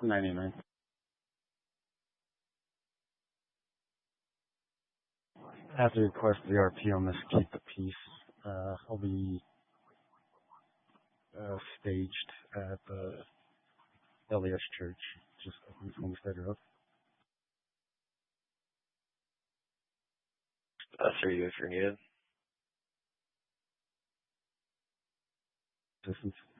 99. I have to request the RP on this Keep the Peace. I'll be staged at the LES Church, just up in Homestead Road. That's for you if you're needed. Assistance.